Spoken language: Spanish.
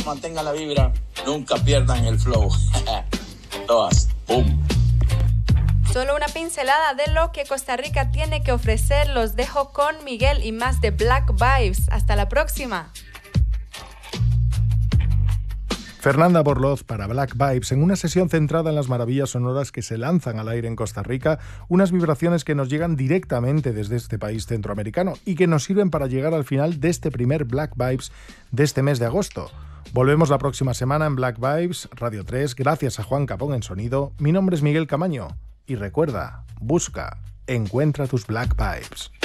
mantengan la vibra, nunca pierdan el flow. Todas, ¡pum! Solo una pincelada de lo que Costa Rica tiene que ofrecer. Los dejo con Miguel y más de Black Vibes. Hasta la próxima. Fernanda Borloz para Black Vibes, en una sesión centrada en las maravillas sonoras que se lanzan al aire en Costa Rica, unas vibraciones que nos llegan directamente desde este país centroamericano y que nos sirven para llegar al final de este primer Black Vibes de este mes de agosto. Volvemos la próxima semana en Black Vibes, Radio 3, gracias a Juan Capón en sonido. Mi nombre es Miguel Camaño y recuerda, busca, encuentra tus Black Vibes.